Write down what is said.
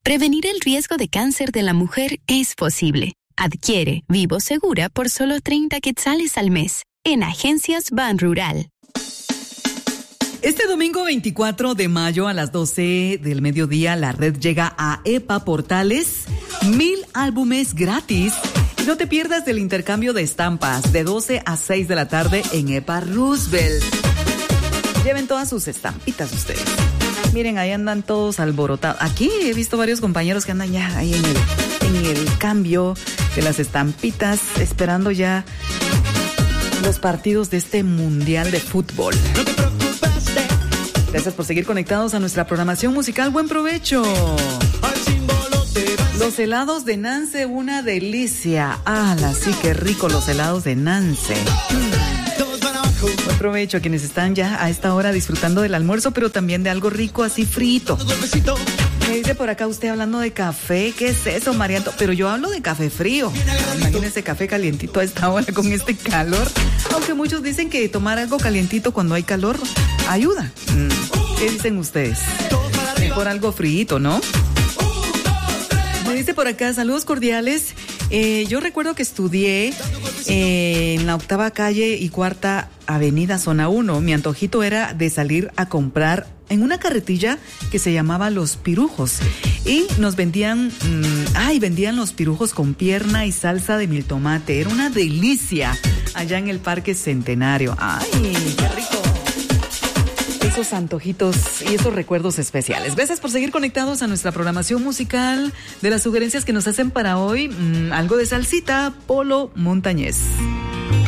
Prevenir el riesgo de cáncer de la mujer es posible. Adquiere Vivo Segura por solo 30 quetzales al mes en Agencias Banrural. Este domingo 24 de mayo a las 12 del mediodía, la red llega a EPA Portales. 1000 álbumes gratis. Y no te pierdas del intercambio de estampas de 12 a 6 de la tarde en EPA Roosevelt. Lleven todas sus estampitas ustedes. Miren, ahí andan todos alborotados. Aquí he visto varios compañeros que andan ya ahí en el cambio de las estampitas, esperando ya los partidos de este Mundial de Fútbol. No te preocupes. Gracias por seguir conectados a nuestra programación musical. ¡Buen provecho! Los helados de Nance, una delicia. Sí, qué rico los helados de Nance. Buen provecho a quienes están ya a esta hora disfrutando del almuerzo, pero también de algo rico así frito. Me dice por acá usted hablando de café. ¿Qué es eso, Marianto? Pero yo hablo de café frío. Imagínese café calientito a esta hora con este calor. Aunque muchos dicen que tomar algo calientito cuando hay calor ayuda. ¿Qué dicen ustedes? Mejor algo frío, ¿no? Me dice por acá, saludos cordiales. Yo recuerdo que estudié en la 8ª calle y 4ª avenida, zona 1. Mi antojito era de salir a comprar en una carretilla que se llamaba Los Pirujos. Y nos vendían, vendían los pirujos con pierna y salsa de miltomate. Era una delicia allá en el Parque Centenario. ¡Ay, qué rico! Esos antojitos y esos recuerdos especiales. Gracias por seguir conectados a nuestra programación musical. De las sugerencias que nos hacen para hoy, algo de salsita, Polo Montañés.